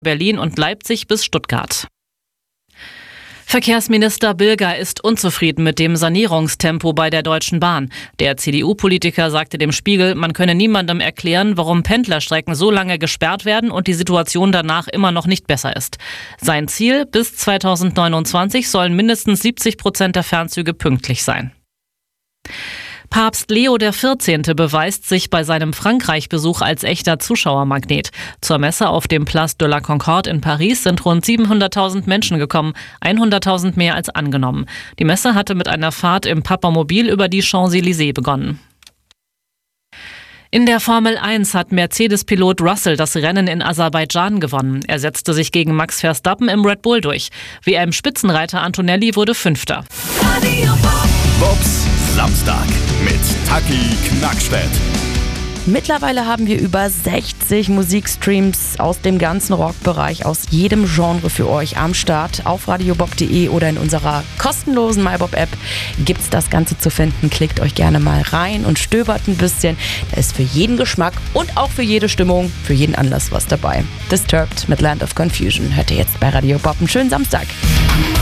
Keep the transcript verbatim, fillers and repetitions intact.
Berlin und Leipzig bis Stuttgart. Verkehrsminister Bilger ist unzufrieden mit dem Sanierungstempo bei der Deutschen Bahn. Der C D U-Politiker sagte dem Spiegel, man könne niemandem erklären, warum Pendlerstrecken so lange gesperrt werden und die Situation danach immer noch nicht besser ist. Sein Ziel, bis zweitausendneunundzwanzig sollen mindestens siebzig Prozent der Fernzüge pünktlich sein. Papst Leo der vierzehnte beweist sich bei seinem Frankreich-Besuch als echter Zuschauermagnet. Zur Messe auf dem Place de la Concorde in Paris sind rund siebenhunderttausend Menschen gekommen, hunderttausend mehr als angenommen. Die Messe hatte mit einer Fahrt im Papamobil über die Champs-Élysées begonnen. In der Formel eins hat Mercedes-Pilot Russell das Rennen in Aserbaidschan gewonnen. Er setzte sich gegen Max Verstappen im Red Bull durch. W M-Spitzenreiter Antonelli wurde Fünfter. Bobs Samstag mit Taki Knackstedt. Mittlerweile haben wir über sechzig Musikstreams aus dem ganzen Rockbereich, aus jedem Genre für euch am Start. Auf radiobob punkt de oder in unserer kostenlosen MyBob-App gibt's das Ganze zu finden. Klickt euch gerne mal rein und stöbert ein bisschen. Da ist für jeden Geschmack und auch für jede Stimmung, für jeden Anlass was dabei. Disturbed mit Land of Confusion hört ihr jetzt bei Radio Bob. Einen schönen Samstag.